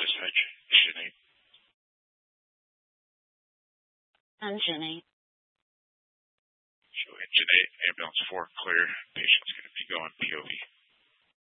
Dispatch, Mission 8. Engine 8. Show Engine 8, ambulance 4 clear. Patient's going to be going POV.